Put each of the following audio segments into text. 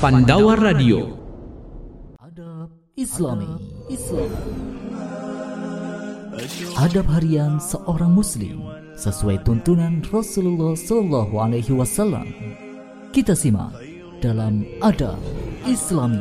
Pandawa Radio. Adab Islami. Adab harian seorang muslim sesuai tuntunan Rasulullah Sallallahu Alaihi Wasallam. Kita simak dalam Adab Islami.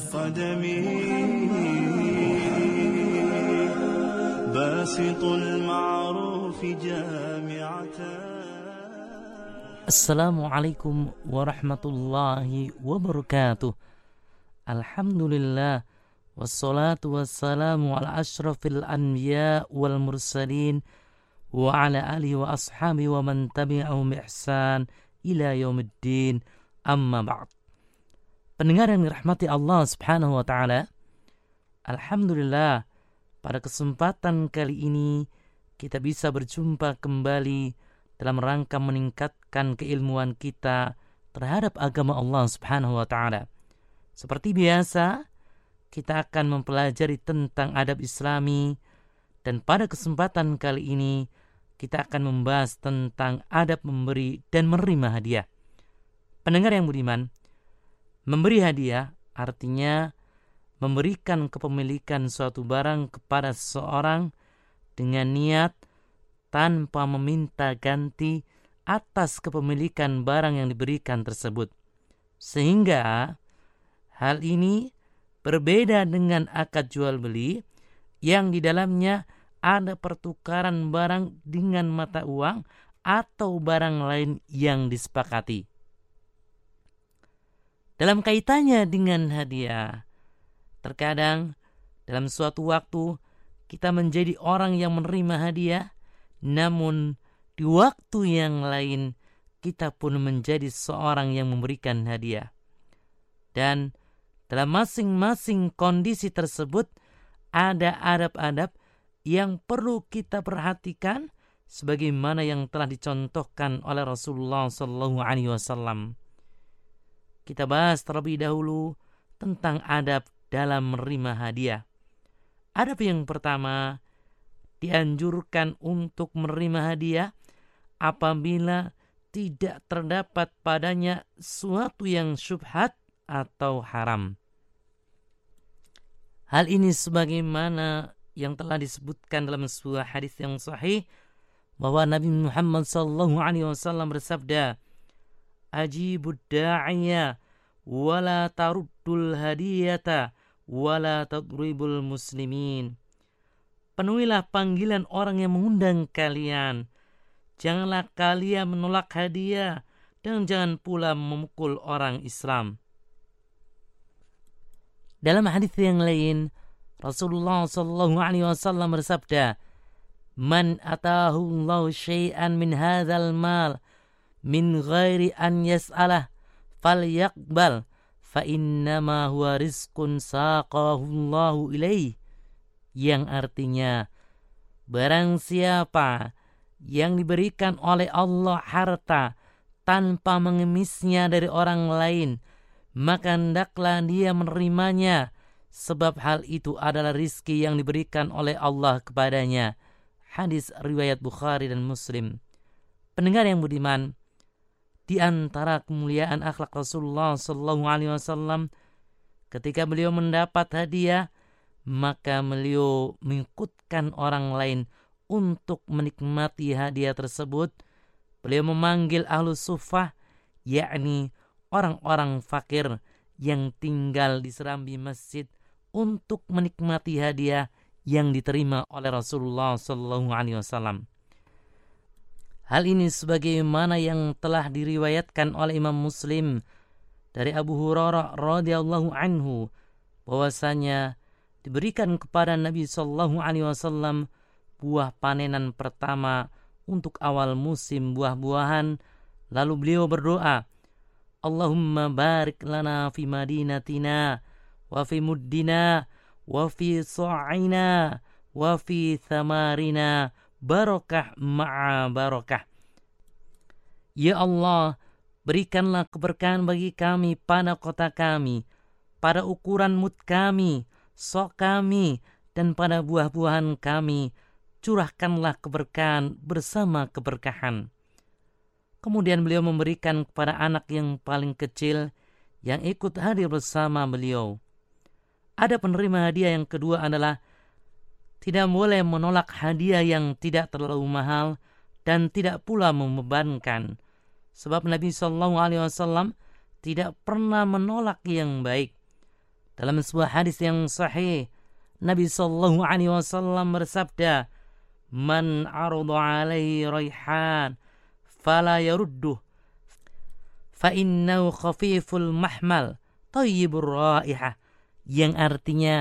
Assalamualaikum warahmatullahi wabarakatuh. Alhamdulillah, wassalatu wassalamu ala ashrafil anbiya wal mursalin wa ala alihi wa ashabi wa man tabi'ahum ihsan ila yaumiddin, amma ba'd. Pendengar yang dirahmati Allah subhanahu wa ta'ala, alhamdulillah, pada kesempatan kali ini kita bisa berjumpa kembali dalam rangka meningkatkan keilmuan kita terhadap agama Allah subhanahu wa ta'ala. Seperti biasa, kita akan mempelajari tentang adab Islami, dan pada kesempatan kali ini kita akan membahas tentang adab memberi dan menerima hadiah. Pendengar yang budiman, memberi hadiah artinya memberikan kepemilikan suatu barang kepada seseorang dengan niat tanpa meminta ganti atas kepemilikan barang yang diberikan tersebut. Sehingga hal ini berbeda dengan akad jual beli yang di dalamnya ada pertukaran barang dengan mata uang atau barang lain yang disepakati. Dalam kaitannya dengan hadiah, terkadang dalam suatu waktu kita menjadi orang yang menerima hadiah, namun di waktu yang lain kita pun menjadi seorang yang memberikan hadiah. Dan dalam masing-masing kondisi tersebut ada adab-adab yang perlu kita perhatikan sebagaimana yang telah dicontohkan oleh Rasulullah SAW. Kita bahas terlebih dahulu tentang adab dalam menerima hadiah. Adab yang pertama, dianjurkan untuk menerima hadiah apabila tidak terdapat padanya suatu yang syubhat atau haram. Hal ini sebagaimana yang telah disebutkan dalam sebuah hadis yang sahih bahwa Nabi Muhammad SAW bersabda, "Ajibud da'iya wala taruddul hadiyata wala tadribul muslimin." Penuhilah panggilan orang yang mengundang kalian. Janganlah kalian menolak hadiah dan jangan pula memukul orang Islam. Dalam hadis yang lain, Rasulullah SAW bersabda, "Man atahu Allahu syai'an min hadzal mal min ghairi an yas'alah falyaqbal fa innama huwa rizqun saqahu Allahu ilaih." Yang artinya, barang siapa yang diberikan oleh Allah harta tanpa mengemisnya dari orang lain, maka hendaklah dia menerimanya, sebab hal itu adalah rizki yang diberikan oleh Allah kepadanya. Hadis riwayat Bukhari dan Muslim. Pendengar yang budiman, di antara kemuliaan akhlak Rasulullah SAW, ketika beliau mendapat hadiah, maka beliau mengikutkan orang lain untuk menikmati hadiah tersebut. Beliau memanggil ahlus suffah, yakni orang-orang fakir yang tinggal di serambi masjid, untuk menikmati hadiah yang diterima oleh Rasulullah SAW. Hal ini sebagaimana yang telah diriwayatkan oleh Imam Muslim dari Abu Hurairah radhiyallahu anhu, bahwasanya diberikan kepada Nabi SAW buah panenan pertama untuk awal musim buah-buahan. Lalu beliau berdoa, "Allahumma barik lana fi madinatina wa fi muddina wa fi su'ina wa fi thamarina barakah ma'a barakah." Ya Allah, berikanlah keberkahan bagi kami pada kota kami, pada ukuran mud kami, sok kami, dan pada buah-buahan kami. Curahkanlah keberkahan bersama keberkahan. Kemudian beliau memberikan kepada anak yang paling kecil, yang ikut hadir bersama beliau. Ada penerima hadiah yang kedua adalah tidak boleh menolak hadiah yang tidak terlalu mahal dan tidak pula membebankan. Sebab Nabi SAW tidak pernah menolak yang baik. Dalam sebuah hadis yang sahih, Nabi SAW bersabda, "Man arada alaihi raihan fala yarudduh, fa innahu khafiful mahmal, thayyibur raihah." Yang artinya,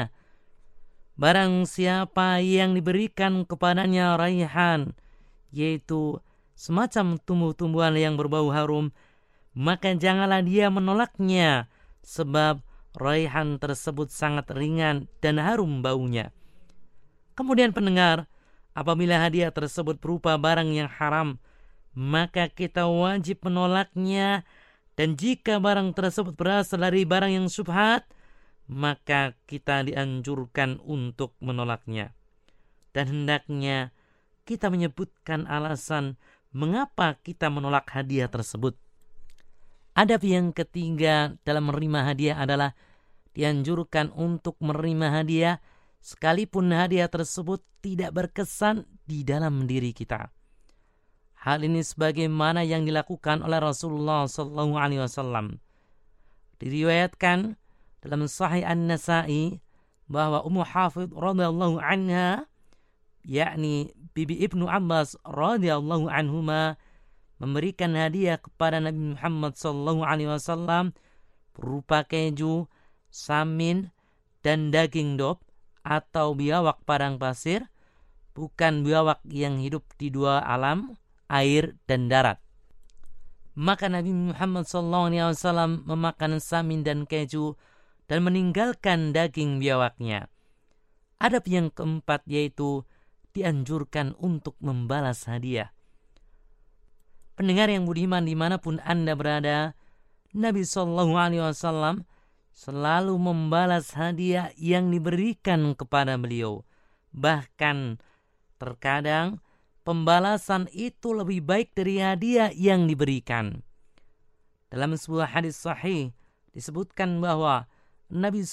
barang siapa yang diberikan kepadanya raihan, yaitu semacam tumbuh-tumbuhan yang berbau harum, maka janganlah dia menolaknya, sebab raihan tersebut sangat ringan dan harum baunya. Kemudian pendengar, apabila hadiah tersebut berupa barang yang haram, maka kita wajib menolaknya, dan jika barang tersebut berasal dari barang yang syubhat, maka kita dianjurkan untuk menolaknya. Dan hendaknya kita menyebutkan alasan mengapa kita menolak hadiah tersebut. Adab yang ketiga dalam menerima hadiah adalah dianjurkan untuk menerima hadiah sekalipun hadiah tersebut tidak berkesan di dalam diri kita. Hal ini sebagaimana yang dilakukan oleh Rasulullah SAW. Diriwayatkan dalam Sahih An-Nasa'i bahwa Ummu Hafidh radhiyallahu anha, yakni Bibi Ibnu Abbas radhiyallahu anhuma, memberikan hadiah kepada Nabi Muhammad SAW berupa keju, samin, dan daging dop atau biawak padang pasir, bukan biawak yang hidup di dua alam, air dan darat. Maka Nabi Muhammad SAW memakan samin dan keju dan meninggalkan daging biawaknya. Adab yang keempat yaitu dianjurkan untuk membalas hadiah. Pendengar yang budiman dimanapun Anda berada, Nabi SAW selalu membalas hadiah yang diberikan kepada beliau. Bahkan terkadang pembalasan itu lebih baik dari hadiah yang diberikan. Dalam sebuah hadis sahih disebutkan bahwa Nabi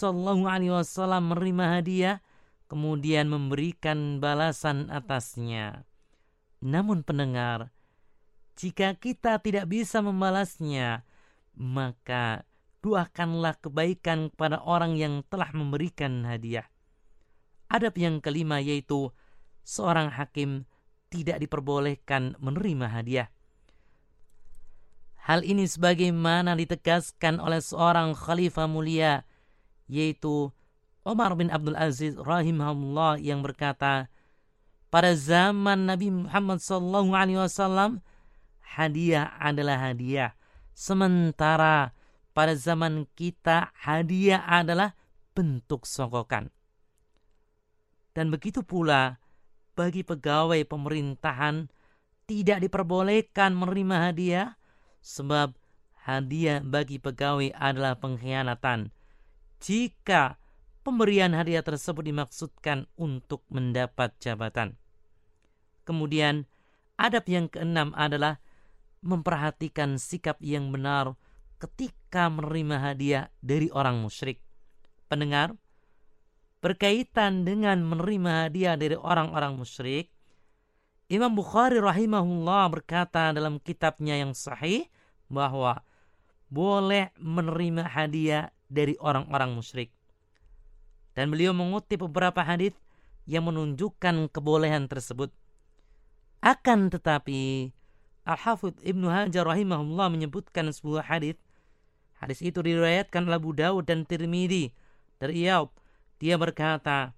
SAW menerima hadiah kemudian memberikan balasan atasnya. Namun pendengar, jika kita tidak bisa membalasnya, maka doakanlah kebaikan kepada orang yang telah memberikan hadiah. Adab yang kelima yaitu seorang hakim tidak diperbolehkan menerima hadiah. Hal ini sebagaimana ditegaskan oleh seorang khalifah mulia, yaitu Umar bin Abdul Aziz rahimahullah, yang berkata, pada zaman Nabi Muhammad SAW hadiah adalah hadiah, sementara pada zaman kita hadiah adalah bentuk sogokan. Dan begitu pula bagi pegawai pemerintahan tidak diperbolehkan menerima hadiah, sebab hadiah bagi pegawai adalah pengkhianatan jika pemberian hadiah tersebut dimaksudkan untuk mendapat jabatan. Kemudian adab yang keenam adalah memperhatikan sikap yang benar ketika menerima hadiah dari orang musyrik. Pendengar, berkaitan dengan menerima hadiah dari orang-orang musyrik, Imam Bukhari rahimahullah berkata dalam kitabnya yang sahih bahwa boleh menerima hadiah dari orang-orang musyrik. Dan beliau mengutip beberapa hadis yang menunjukkan kebolehan tersebut. Akan tetapi Al-Hafidh Ibnu Hajar rahimahullah menyebutkan sebuah hadis. Hadis itu diriwayatkan oleh Abu Dawud dan Tirmidzi dari Iyad. Dia berkata,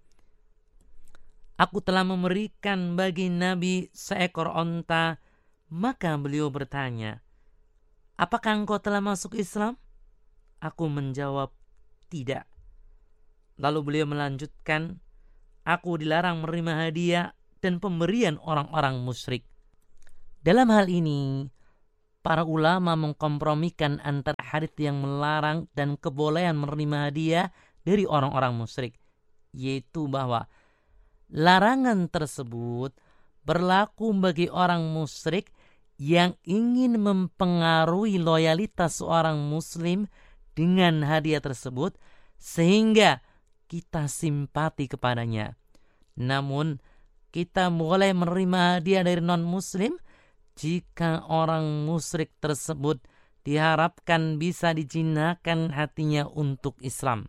aku telah memberikan bagi Nabi seekor onta. Maka beliau bertanya, apakah engkau telah masuk Islam? Aku menjawab, tidak. Lalu beliau melanjutkan, aku dilarang menerima hadiah dan pemberian orang-orang musyrik. Dalam hal ini, para ulama mengkompromikan antara hadis yang melarang dan kebolehan menerima hadiah dari orang-orang musyrik, yaitu bahwa larangan tersebut berlaku bagi orang musyrik yang ingin mempengaruhi loyalitas seorang muslim dengan hadiah tersebut sehingga kita simpati kepadanya. Namun kita boleh menerima hadiah dari non-muslim jika orang musyrik tersebut diharapkan bisa dijinakkan hatinya untuk Islam.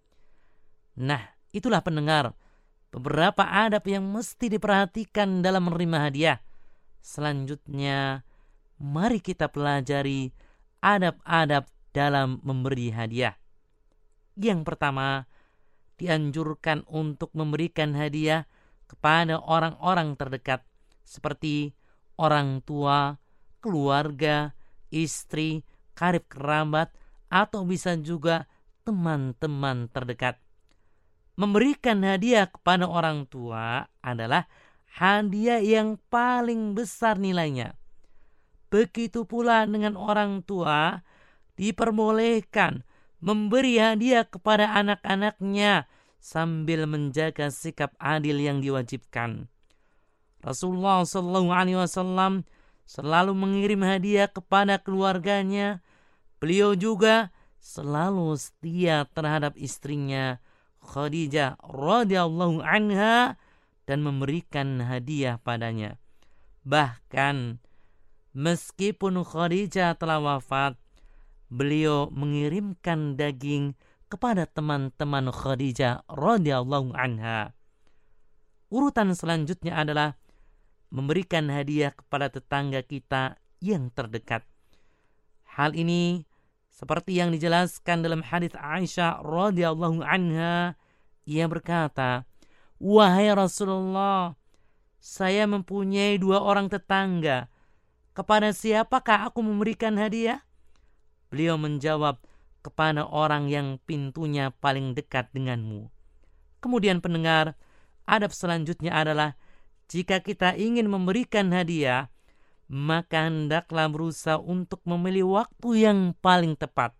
Nah, itulah pendengar beberapa adab yang mesti diperhatikan dalam menerima hadiah. Selanjutnya, mari kita pelajari adab-adab dalam memberi hadiah. Yang pertama, dianjurkan untuk memberikan hadiah kepada orang-orang terdekat seperti orang tua, keluarga, istri, karib kerabat, atau bisa juga teman-teman terdekat. Memberikan hadiah kepada orang tua adalah hadiah yang paling besar nilainya. Begitu pula dengan orang tua, diperbolehkan memberi hadiah kepada anak-anaknya sambil menjaga sikap adil yang diwajibkan. Rasulullah SAW selalu mengirim hadiah kepada keluarganya. Beliau juga selalu setia terhadap istrinya Khadijah radhiyallahu anha dan memberikan hadiah padanya. Bahkan meskipun Khadijah telah wafat, beliau mengirimkan daging kepada teman-teman Khadijah radhiyallahu anha. Urutan selanjutnya adalah memberikan hadiah kepada tetangga kita yang terdekat. Hal ini seperti yang dijelaskan dalam hadis Aisyah radhiyallahu anha, ia berkata, "Wahai Rasulullah, saya mempunyai 2 orang tetangga. Kepada siapakah aku memberikan hadiah?" Beliau menjawab, "Kepada orang yang pintunya paling dekat denganmu." Kemudian pendengar, adab selanjutnya adalah jika kita ingin memberikan hadiah, maka hendaklah berusaha untuk memilih waktu yang paling tepat,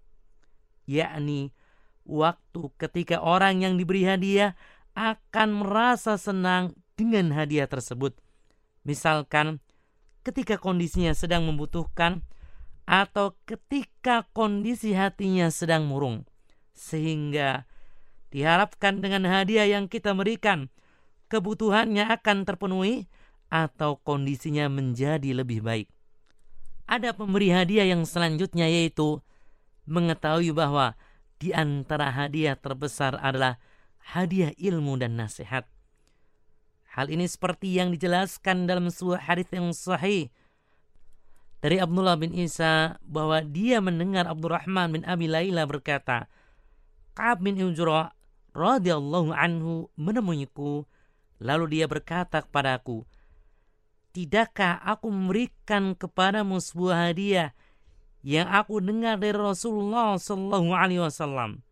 yakni waktu ketika orang yang diberi hadiah akan merasa senang dengan hadiah tersebut. Misalkan ketika kondisinya sedang membutuhkan atau ketika kondisi hatinya sedang murung, sehingga diharapkan dengan hadiah yang kita berikan kebutuhannya akan terpenuhi atau kondisinya menjadi lebih baik. Ada pemberi hadiah yang selanjutnya, yaitu mengetahui bahwa di antara hadiah terbesar adalah hadiah ilmu dan nasihat. Hal ini seperti yang dijelaskan dalam sebuah hadis yang sahih dari Abdullah bin Isa, bahwa dia mendengar Abdurrahman bin Abi Laila berkata, "Ka'ab bin Ujrah radhiyallahu anhu menemuiku, lalu dia berkata kepadaku, 'Tidakkah aku memberikan kepadamu sebuah hadiah yang aku dengar dari Rasulullah sallallahu alaihi wasallam?'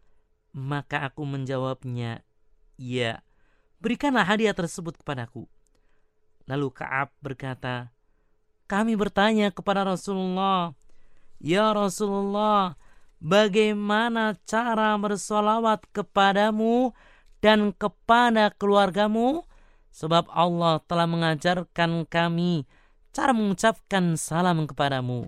Maka aku menjawabnya, 'Ya, berikanlah hadiah tersebut kepadaku.' Lalu Ka'ab berkata, 'Kami bertanya kepada Rasulullah, 'Ya Rasulullah, bagaimana cara bersolawat kepadamu dan kepada keluargamu? Sebab Allah telah mengajarkan kami cara mengucapkan salam kepadamu.'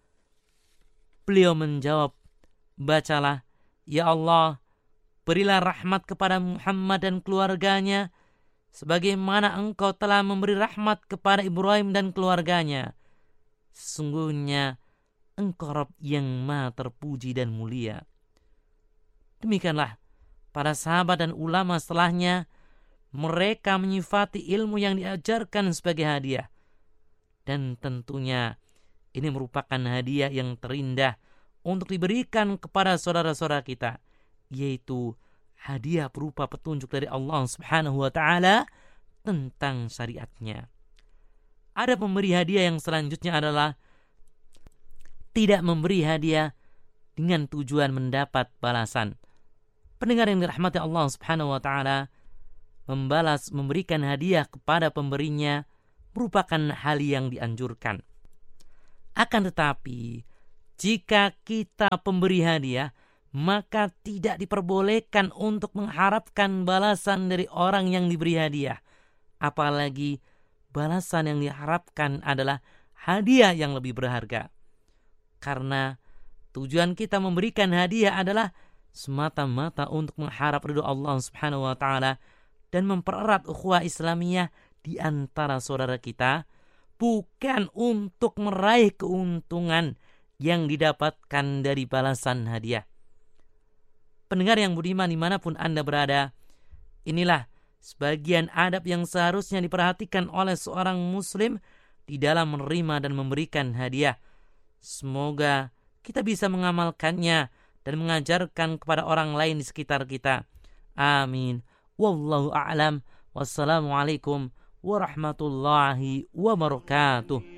Beliau menjawab, 'Bacalah, ya Allah, berilah rahmat kepada Muhammad dan keluarganya, sebagaimana engkau telah memberi rahmat kepada Ibrahim dan keluarganya. Sesungguhnya engkau Rabb yang maha terpuji dan mulia.' Demikianlah para sahabat dan ulama setelahnya, mereka menyifati ilmu yang diajarkan sebagai hadiah. Dan tentunya ini merupakan hadiah yang terindah untuk diberikan kepada saudara-saudara kita, yaitu hadiah berupa petunjuk dari Allah Subhanahu wa taala tentang syariatnya. Ada pemberi hadiah yang selanjutnya adalah tidak memberi hadiah dengan tujuan mendapat balasan. Pendengar yang dirahmati Allah Subhanahu wa taala, memberikan hadiah kepada pemberinya merupakan hal yang dianjurkan. Akan tetapi, jika kita pemberi hadiah, maka tidak diperbolehkan untuk mengharapkan balasan dari orang yang diberi hadiah. Apalagi balasan yang diharapkan adalah hadiah yang lebih berharga. Karena Tujuan kita memberikan hadiah adalah semata-mata untuk mengharap ridho Allah Subhanahu wa taala dan mempererat ukhuwah Islamiyah di antara saudara kita, bukan untuk meraih keuntungan yang didapatkan dari balasan hadiah. Pendengar yang budiman dimanapun Anda berada, inilah sebagian adab yang seharusnya diperhatikan oleh seorang muslim di dalam menerima dan memberikan hadiah. Semoga kita bisa mengamalkannya dan mengajarkan kepada orang lain di sekitar kita. Amin. Wallahu a'lam. Wassalamualaikum warahmatullahi wabarakatuh.